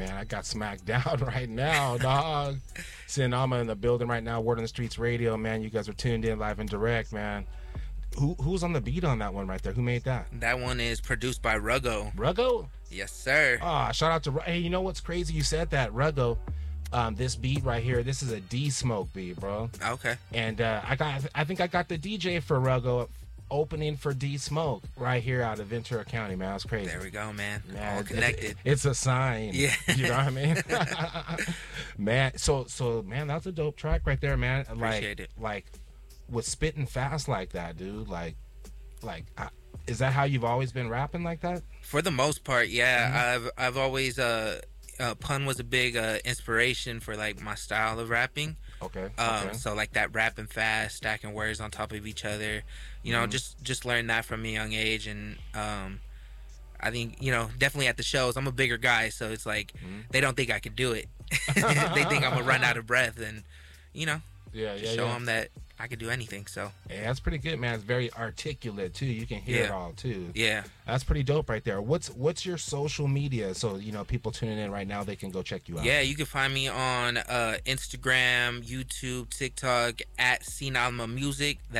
man, I got smacked down right now, dog. Sin Alma in the building right now. Word on the Streets Radio, man. You guys are tuned in live and direct, man. Who's on the beat on that one right there? Who made that? That one is produced by Ruggo. Ruggo? Yes, sir. Shout out to... Hey, you know what's crazy? You said that, Ruggo. This beat right here, this is a D-Smoke beat, bro. Okay. And I think I got the DJ for Ruggo opening for D-Smoke right here out of Ventura County, man. That's crazy. There we go, man. Man, all connected. It's a sign. Yeah. You know what I mean? Man, so man, that's a dope track right there, man. Appreciate it. Like with spitting fast like that, dude. Is that how you've always been rapping like that? For the most part, yeah. Mm-hmm. I've always pun was a big inspiration for like my style of rapping. Okay. So like that rapping fast, stacking words on top of each other, you know, just learned that from a young age. And I think, you know, definitely at the shows, I'm a bigger guy, so it's like they don't think I could do it. They think I'm gonna run out of breath, and you know, show them that I could do anything. So yeah, that's pretty good, man. It's very articulate too. You can hear it all too. Yeah, that's pretty dope right there. What's your social media? So you know, people tuning in right now, they can go check you out. Yeah, you can find me on Instagram, YouTube, TikTok at Sin Alma Music.